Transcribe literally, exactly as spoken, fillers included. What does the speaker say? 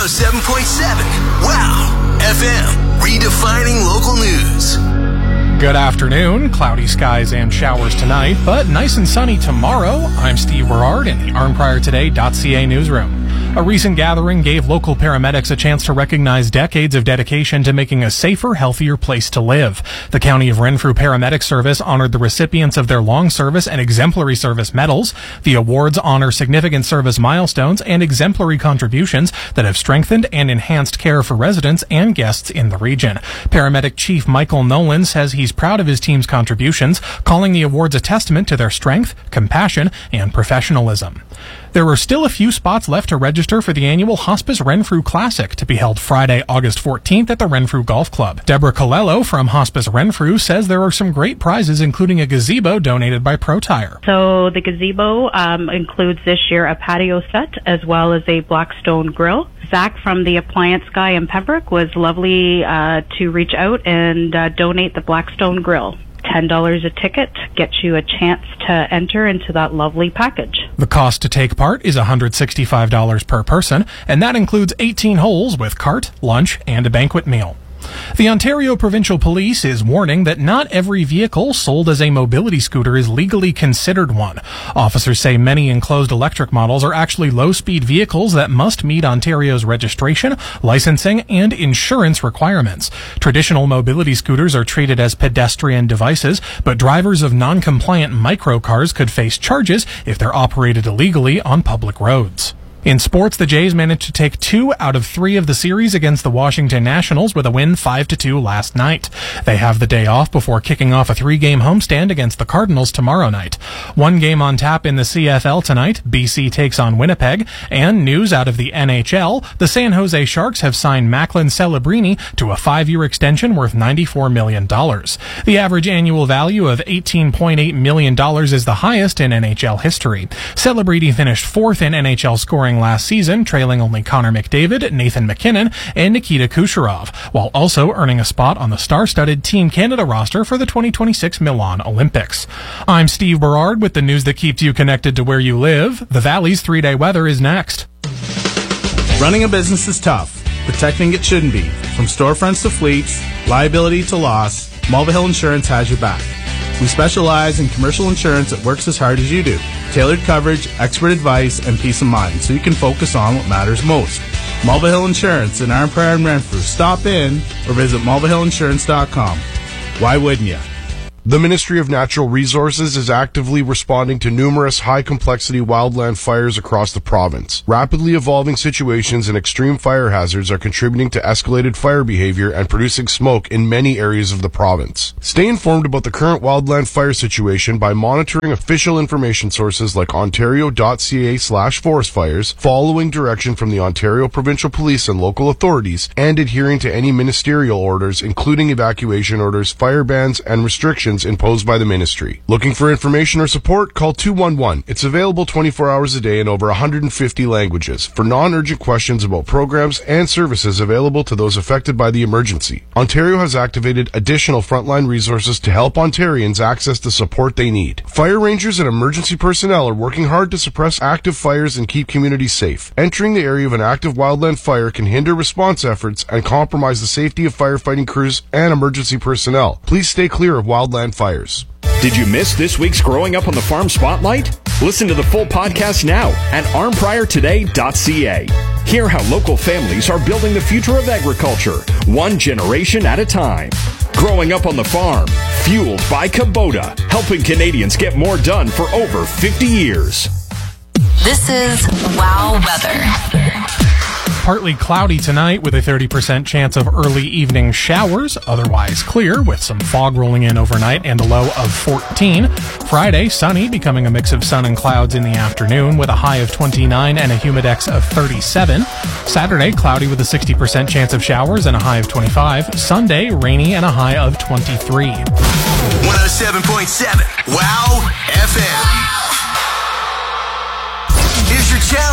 oh seven point seven. Wow. F M. Redefining local news. Good afternoon. Cloudy skies and showers tonight, but nice and sunny tomorrow. I'm Steve Berard in the arm prior today dot c a newsroom. A recent gathering gave local paramedics a chance to recognize decades of dedication to making a safer, healthier place to live. The County of Renfrew Paramedic Service honored the recipients of their long service and exemplary service medals. The awards honor significant service milestones and exemplary contributions that have strengthened and enhanced care for residents and guests in the region. Paramedic Chief Michael Nolan says he's proud of his team's contributions, calling the awards a testament to their strength, compassion, and professionalism. There are still a few spots left to register for the annual Hospice Renfrew Classic to be held Friday, August fourteenth at the Renfrew Golf Club. Deborah Colello from Hospice Renfrew says there are some great prizes, including a gazebo donated by ProTire. So the gazebo um, includes this year a patio set as well as a Blackstone grill. Zach from the Appliance Guy in Pembroke was lovely uh, to reach out and uh, donate the Blackstone grill. ten dollars a ticket gets you a chance to enter into that lovely package. The cost to take part is one hundred sixty-five dollars per person, and that includes eighteen holes with cart, lunch, and a banquet meal. The Ontario Provincial Police is warning that not every vehicle sold as a mobility scooter is legally considered one. Officers say many enclosed electric models are actually low-speed vehicles that must meet Ontario's registration, licensing, and insurance requirements. Traditional mobility scooters are treated as pedestrian devices, but drivers of non-compliant microcars could face charges if they're operated illegally on public roads. In sports, the Jays managed to take two out of three of the series against the Washington Nationals with a win five to two last night. They have the day off before kicking off a three-game homestand against the Cardinals tomorrow night. One game on tap in the C F L tonight. B C takes on Winnipeg. And news out of the N H L, the San Jose Sharks have signed Macklin Celebrini to a five-year extension worth ninety-four million dollars. The average annual value of eighteen point eight million dollars is the highest in N H L history. Celebrini finished fourth in N H L scoring last season, trailing only Connor McDavid, Nathan McKinnon, and Nikita Kucherov, while also earning a spot on the star-studded Team Canada roster for the twenty twenty-six Milan Olympics. I'm Steve Berard with the news that keeps you connected to where you live. The Valley's three-day weather is next. Running a business is tough. Protecting it shouldn't be. From storefronts to fleets, liability to loss, Mulvihill Insurance has your back. We specialize in commercial insurance that works as hard as you do. Tailored coverage, expert advice, and peace of mind so you can focus on what matters most. Mulvihill Insurance in Arm Prairie and Renfrew. Stop in or visit mulvihill insurance dot com. Why wouldn't you? The Ministry of Natural Resources is actively responding to numerous high-complexity wildland fires across the province. Rapidly evolving situations and extreme fire hazards are contributing to escalated fire behavior and producing smoke in many areas of the province. Stay informed about the current wildland fire situation by monitoring official information sources like ontario dot c a slash forest fires, following direction from the Ontario Provincial Police and local authorities, and adhering to any ministerial orders, including evacuation orders, fire bans, and restrictions imposed by the ministry. Looking for information or support? Call two one one. It's available twenty-four hours a day in over one hundred fifty languages for non-urgent questions about programs and services available to those affected by the emergency. Ontario has activated additional frontline resources to help Ontarians access the support they need. Fire rangers and emergency personnel are working hard to suppress active fires and keep communities safe. Entering the area of an active wildland fire can hinder response efforts and compromise the safety of firefighting crews and emergency personnel. Please stay clear of wildland fires. Did you miss this week's Growing Up on the Farm Spotlight? Listen to the full podcast now at arm prior today dot c a. Hear how local families are building the future of agriculture, one generation at a time. Growing Up on the Farm, fueled by Kubota, helping Canadians get more done for over fifty years. This is Wow Weather. Partly cloudy tonight with a thirty percent chance of early evening showers. Otherwise clear with some fog rolling in overnight and a low of fourteen. Friday, sunny, becoming a mix of sun and clouds in the afternoon with a high of twenty-nine and a humidex of thirty-seven. Saturday, cloudy with a sixty percent chance of showers and a high of twenty-five. Sunday, rainy and a high of twenty-three. one oh seven point seven Wow F M. Here's your challenge.